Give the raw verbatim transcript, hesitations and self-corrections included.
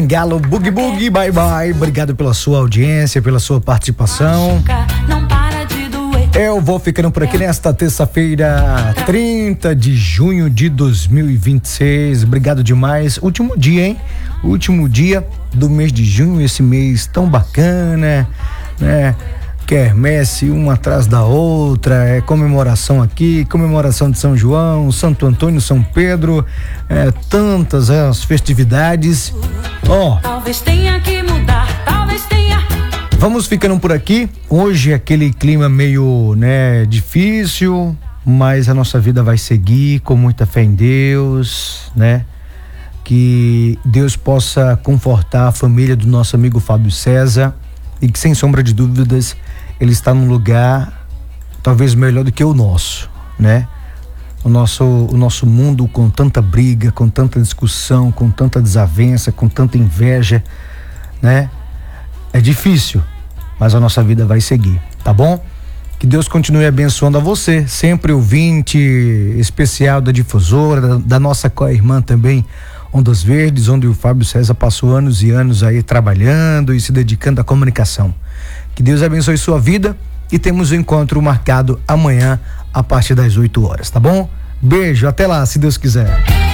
Galo Boogie Boogie, bye bye. Obrigado pela sua audiência, pela sua participação. Eu vou ficando por aqui nesta terça-feira, trinta de junho de dois mil e vinte e seis. Obrigado demais. Último dia, hein? Último dia do mês de junho, esse mês tão bacana, né? Quermesse uma atrás da outra, é comemoração aqui, comemoração de São João, Santo Antônio, São Pedro, é, tantas é, as festividades. Ó, oh, talvez tenha que mudar, talvez tenha. Vamos ficando por aqui. Hoje aquele clima meio, né, difícil, mas a nossa vida vai seguir com muita fé em Deus, né? Que Deus possa confortar a família do nosso amigo Fábio César e que, sem sombra de dúvidas, ele está num lugar talvez melhor do que o nosso, né? O nosso, o nosso mundo com tanta briga, com tanta discussão, com tanta desavença, com tanta inveja, né? É difícil, mas a nossa vida vai seguir, tá bom? Que Deus continue abençoando a você, sempre ouvinte especial da Difusora, da, da nossa co-irmã também, Ondas Verdes, onde o Fábio César passou anos e anos aí trabalhando e se dedicando à comunicação. Que Deus abençoe sua vida e temos um encontro marcado amanhã a partir das oito horas, tá bom? Beijo, até lá, se Deus quiser.